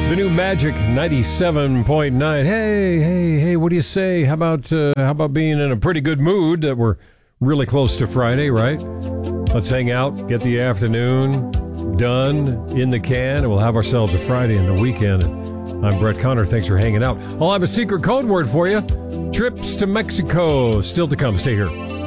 The new Magic 97.9. Hey, what do you say? How about being in a pretty good mood that we're really close to Friday, right? Let's hang out, get the afternoon done in the can, and we'll have ourselves a Friday and the weekend. I'm Brett Conner. Thanks for hanging out. I'll have a secret code word for you. Trips to Mexico still to come. Stay here.